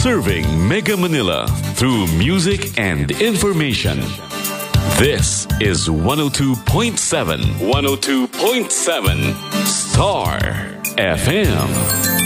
Serving Mega Manila through music and information. This is 102.7 Star FM.